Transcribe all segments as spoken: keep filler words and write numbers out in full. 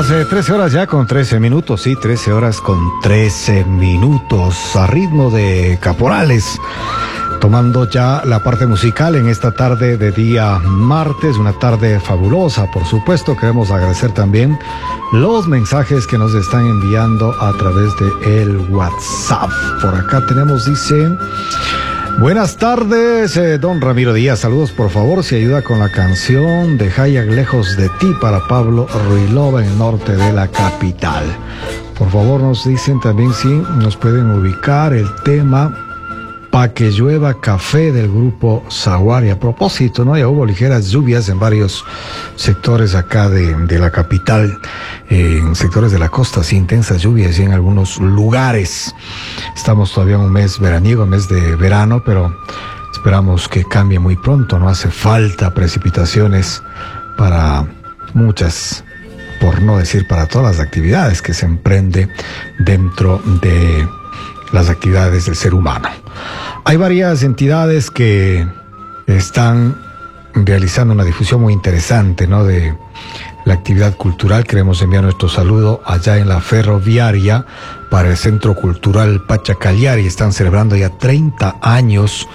Amigos, eh, trece horas ya con trece minutos, sí, trece horas con trece minutos, a ritmo de caporales, tomando ya la parte musical en esta tarde de día martes, una tarde fabulosa, por supuesto. Queremos agradecer también los mensajes que nos están enviando a través de el WhatsApp. Por acá tenemos, dice... Buenas tardes, eh, don Ramiro Díaz. Saludos, por favor, si ayuda con la canción de Hayak, Lejos de Ti, para Pablo Ruilova, en el norte de la capital. Por favor, nos dicen también si nos pueden ubicar el tema Pa' que llueva café del grupo Zaguar. Y a propósito, ¿no? Ya hubo ligeras lluvias en varios sectores acá de, de la capital, eh, en sectores de la costa, sí, intensas lluvias y en algunos lugares. Estamos todavía en un mes veraniego, un mes de verano, pero esperamos que cambie muy pronto. No hace falta precipitaciones para muchas, por no decir para todas las actividades que se emprende dentro de las actividades del ser humano. Hay varias entidades que están realizando una difusión muy interesante, ¿no?, de la actividad cultural. Queremos enviar nuestro saludo allá en la Ferroviaria para el Centro Cultural Pachacaliari. Están celebrando ya treinta años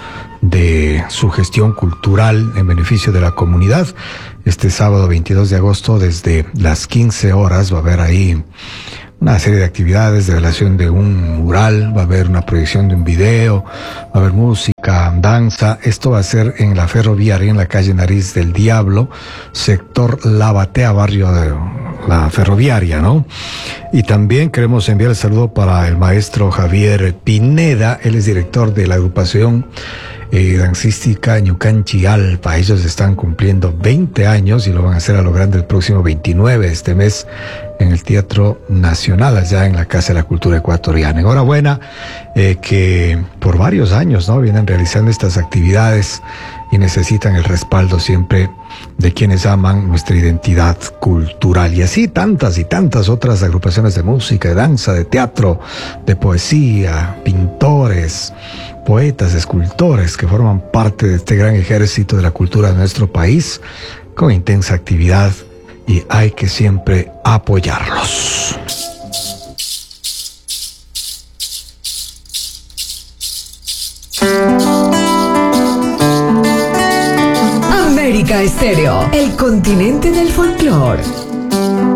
de su gestión cultural en beneficio de la comunidad. Este sábado veintidós de agosto, desde las quince horas, va a haber ahí una serie de actividades, de relación de un mural, va a haber una proyección de un video, va a haber música, danza. Esto va a ser en la Ferroviaria, en la calle Nariz del Diablo, sector La Batea, barrio de la Ferroviaria, ¿no? Y también queremos enviar el saludo para el maestro Javier Pineda. Él es director de la agrupación eh, dancística Ñucanchi Alpa. Ellos están cumpliendo veinte años y lo van a hacer a lo grande el próximo veintinueve de este mes en el Teatro Nacional, allá en la Casa de la Cultura Ecuatoriana. Enhorabuena, eh, que por varios años, ¿no?, vienen realizando estas actividades y necesitan el respaldo siempre de quienes aman nuestra identidad cultural. Y así tantas y tantas otras agrupaciones de música, de danza, de teatro, de poesía, pintores, poetas, escultores, que forman parte de este gran ejército de la cultura de nuestro país, con intensa actividad, y hay que siempre apoyarlos. América Estéreo, el continente del folclore.